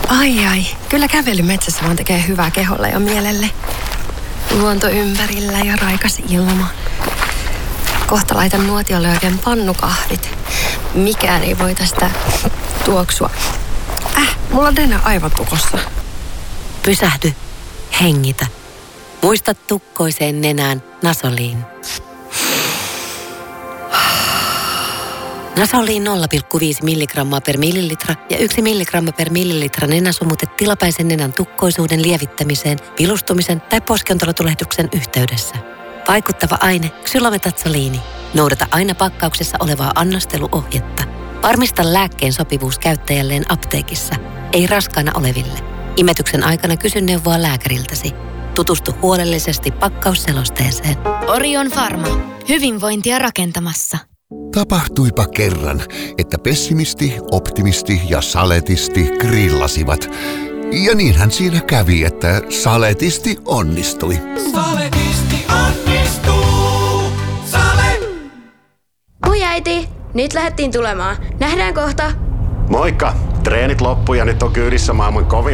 Ai, kyllä kävely metsässä vaan tekee hyvää keholle ja mielelle. Luonto ympärillä ja raikas ilma. Kohta laitan nuotiolle oikein pannukahvit. Mikään ei voi tästä tuoksua. Mulla on nenä aivan tukossa. Pysähdy, hengitä. Muista tukkoiseen nenään Nasoliin. Nasoliin 0,5 milligrammaa per millilitra ja 1 milligramma per millilitra nenäsumutte tilapäisen nenän tukkoisuuden lievittämiseen, vilustumisen tai poskiontelotulehduksen yhteydessä. Vaikuttava aine xylometatsoliini. Noudata aina pakkauksessa olevaa annosteluohjetta. Varmista lääkkeen sopivuus käyttäjälleen apteekissa, ei raskaana oleville. Imetyksen aikana kysy neuvoa lääkäriltäsi. Tutustu huolellisesti pakkausselosteeseen. Orion Pharma. Hyvinvointia rakentamassa. Tapahtuipa kerran, että pessimisti, optimisti ja saletisti grillasivat. Ja niinhän siinä kävi, että saletisti onnistui. Saletisti onnistuu. Sale! Moi äiti, nyt lähdettiin tulemaan. Nähdään kohta. Moikka! Treenit loppu ja nyt on kyydissä maailman kovin